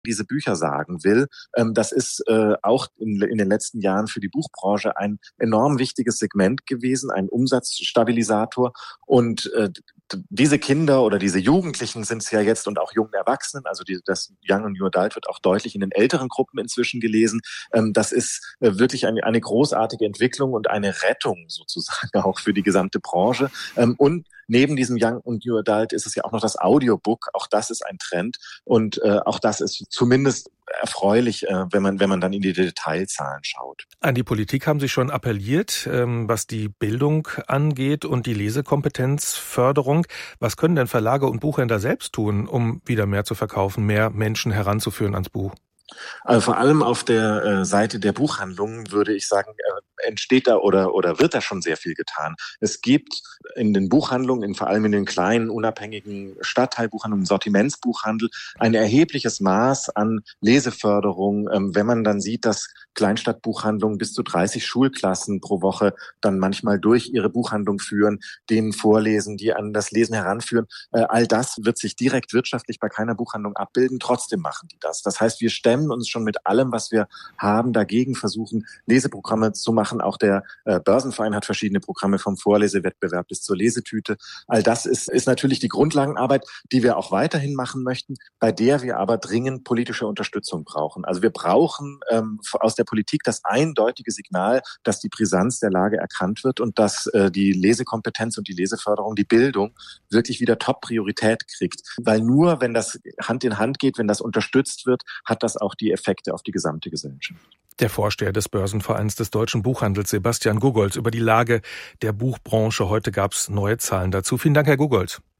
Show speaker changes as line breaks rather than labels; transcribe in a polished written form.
diese Bücher sagen will. Das ist auch in den letzten Jahren für die Buchbranche ein enorm wichtiges Segment gewesen, ein Umsatzstabilisator. Und diese Kinder oder diese Jugendlichen sind es ja jetzt und auch jungen Erwachsenen, also das Young und New Adult wird auch deutlich in den älteren Gruppen inzwischen gelesen. Das ist wirklich eine großartige Entwicklung und eine Rettung sozusagen auch für die gesamte Branche. Und neben diesem Young und New Adult ist es ja auch noch das Audiobook. Auch das ist ein Trend und auch das ist zumindest erfreulich, wenn man dann in die Detailzahlen schaut.
An die Politik haben Sie schon appelliert, was die Bildung angeht und die Lesekompetenzförderung. Was können denn Verlage und Buchhändler selbst tun, um wieder mehr zu verkaufen, mehr Menschen heranzuführen ans Buch?
Also vor allem auf der Seite der Buchhandlungen würde ich sagen, entsteht da oder wird da schon sehr viel getan. Es gibt in den Buchhandlungen, vor allem in den kleinen, unabhängigen Stadtteilbuchhandlungen, Sortimentsbuchhandel, ein erhebliches Maß an Leseförderung. Wenn man dann sieht, dass Kleinstadtbuchhandlungen bis zu 30 Schulklassen pro Woche dann manchmal durch ihre Buchhandlung führen, denen vorlesen, die an das Lesen heranführen. All das wird sich direkt wirtschaftlich bei keiner Buchhandlung abbilden. Trotzdem machen die das. Das heißt, wir stemmen uns schon mit allem, was wir haben, dagegen versuchen, Leseprogramme zu machen. Auch der Börsenverein hat verschiedene Programme vom Vorlesewettbewerb bis zur Lesetüte. All das ist natürlich die Grundlagenarbeit, die wir auch weiterhin machen möchten, bei der wir aber dringend politische Unterstützung brauchen. Also wir brauchen aus der Politik das eindeutige Signal, dass die Brisanz der Lage erkannt wird und dass die Lesekompetenz und die Leseförderung, die Bildung wirklich wieder Top-Priorität kriegt. Weil nur, wenn das Hand in Hand geht, wenn das unterstützt wird, hat das auch die Effekte auf die gesamte Gesellschaft.
Der Vorsteher des Börsenvereins des deutschen Buchhandels, Sebastian Gugolz, über die Lage der Buchbranche. Heute gab es neue Zahlen dazu. Vielen Dank, Herr Gugolz.